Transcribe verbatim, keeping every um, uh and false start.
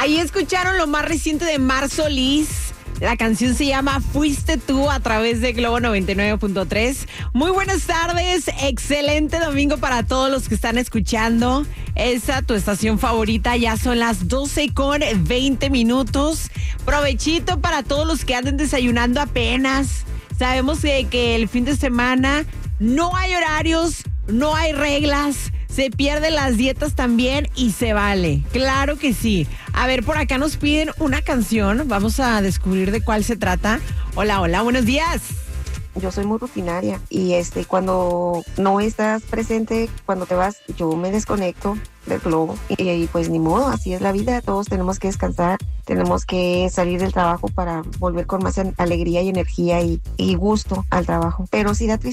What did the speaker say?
Ahí escucharon lo más reciente de Mar Solís. La canción se llama Fuiste Tú a través de Globo noventa y nueve punto tres. Muy buenas tardes, excelente domingo para todos los que están escuchando. Esa tu estación favorita, ya son las doce con veinte minutos. Provechito para todos los que anden desayunando apenas. Sabemos que, que el fin de semana no hay horarios, no hay reglas. Se pierden las dietas también y se vale. Claro que sí. A ver, por acá nos piden una canción. Vamos a descubrir de cuál se trata. Hola, hola, buenos días. Yo soy muy rutinaria y este cuando no estás presente, cuando te vas, yo me desconecto del globo y, y pues ni modo, así es la vida. Todos tenemos que descansar, tenemos que salir del trabajo para volver con más alegría y energía y, y gusto al trabajo. Pero sí da tristeza